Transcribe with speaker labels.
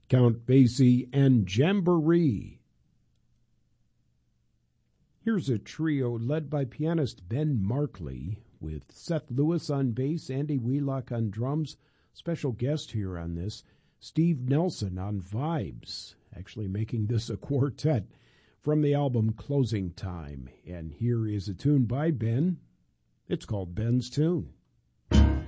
Speaker 1: Count Basie and Jamboree. Here's a trio led by pianist Ben Markley, with Seth Lewis on bass, Andy Wheelock on drums. Special guest here on this, Steve Nelson on vibes, actually making this a quartet, from the album Closing Time. And here is a tune by Ben. It's called Ben's Tune.